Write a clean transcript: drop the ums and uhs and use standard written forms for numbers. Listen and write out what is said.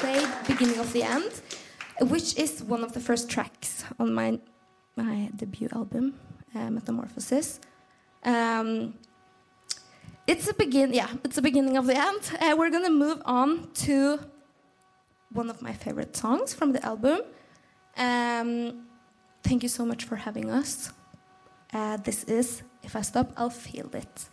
played Beginning of the End, which is one of the first tracks on my debut album, Metamorphosis. It's a beginning of the end. We're gonna move on to one of my favorite songs from the album. Thank you so much for having us. This is If I Stop, I'll Feel It.